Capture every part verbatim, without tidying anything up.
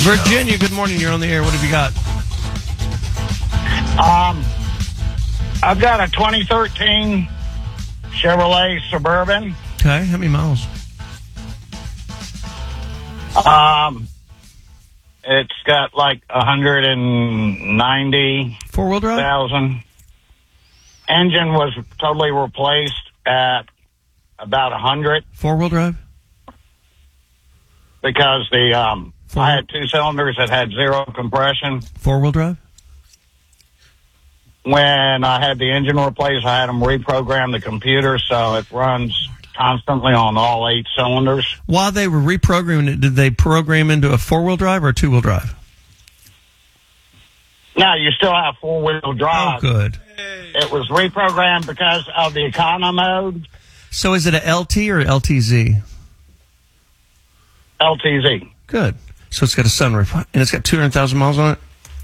Virginia, good morning. You're on the air. What have you got? Um, I've got a twenty thirteen Chevrolet Suburban. Okay, how many miles? Um, it's got like one hundred ninety Four-wheel drive? thousand. Engine was totally replaced at about one hundred Four-wheel drive? because the um, Four. I had two cylinders that had zero compression. Four-wheel drive? When I had the engine replaced, I had them reprogram the computer so it runs constantly on all eight cylinders. While they were reprogramming it, did they program into a four-wheel drive or a two-wheel drive? Now, you still have four-wheel drive. Oh, good. It was reprogrammed because of the econo mode, So is it a L T or L T Z? L T Z. Good. So it's got a sunroof, and it's got two hundred thousand miles on it?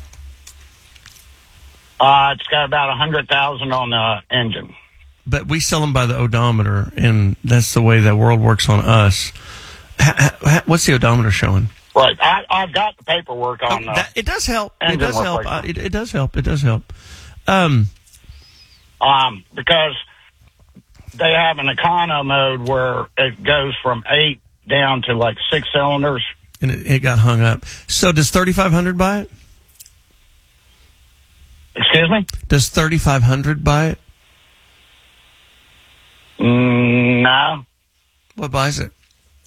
Uh, it's got about one hundred thousand on the engine. But we sell them by the odometer, and that's the way the world works on us. Ha, ha, what's the odometer showing? Right. I, I've got the paperwork on Oh, uh, that, it does help. It engine does work help. like Uh, it, it does help. It does help. Um, um, because they have an econo mode where it goes from eight down to like six cylinders. and it, it got hung up. So does thirty-five hundred buy it? Excuse me? Does thirty-five hundred buy it? Mm, no. What buys it?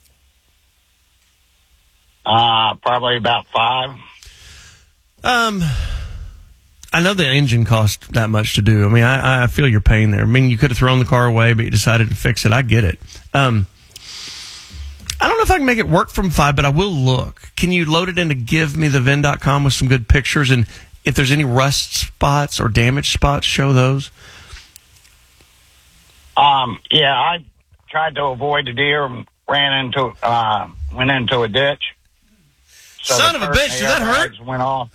Uh, probably about five. Um, I know the engine cost that much to do. I mean, I, I feel your pain there. I mean, you could have thrown the car away, but you decided to fix it. I get it. Um, I don't know if I can make it work from five, but I will look. Can you load it into give me the V I N dot com with some good pictures? And if there's any rust spots or damaged spots, show those. Um, yeah, I tried to avoid the deer and ran into, uh, went into a ditch. So Son the of a bitch, did that hurt? airbags Went off.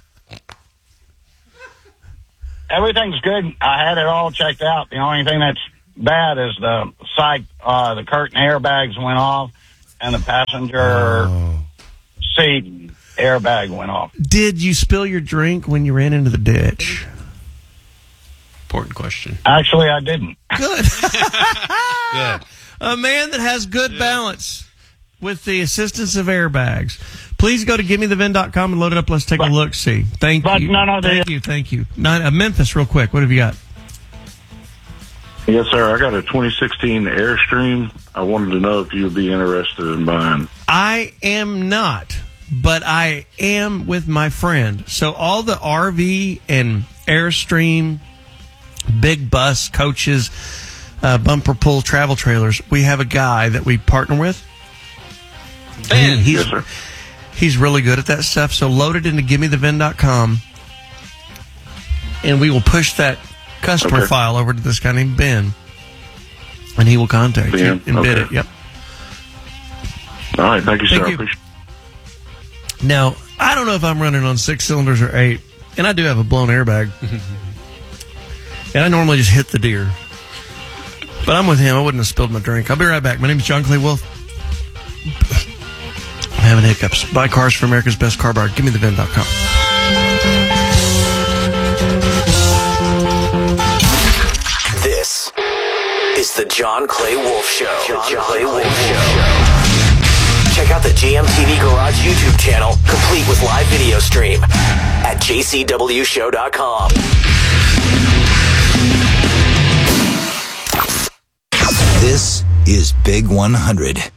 Everything's good. I had it all checked out. The only thing that's bad is the side, uh, the curtain airbags went off and the passenger Oh. seat airbag went off. Did you spill your drink when you ran into the ditch? Important question. Actually, I didn't. Good. Good. A man that has good balance with the assistance of airbags. Please go to give me the V I N dot com and load it up. Let's take But- a look. See. Thank but you. none of the- Thank you. Thank you. Not, uh, Memphis, real quick. What have you got? Yes, sir. I got a twenty sixteen Airstream. I wanted to know if you would be interested in buying. I am not, but I am with my friend. So all the R V and Airstream, big bus coaches, uh, bumper pull travel trailers, we have a guy that we partner with. Ben. He's, Yes, sir. he's really good at that stuff. So load it into give me the V I N dot com, and we will push that customer Okay. file over to this guy named Ben, and he will contact Ben, you and bid okay. it. Yep. All right. Thank you, Thank sir. you. I appreciate Now, I don't know if I'm running on six cylinders or eight, and I do have a blown airbag. And I normally just hit the deer. But I'm with him. I wouldn't have spilled my drink. I'll be right back. My name is John Clay Wolf. I'm having hiccups. Buy cars for America's best car bar. Give me the V I N dot com. This is the John Clay Wolf Show. John, John Clay Wolf Show. Check out the J M T V Garage YouTube channel, complete with live video stream at j c w show dot com. This is Big one hundred.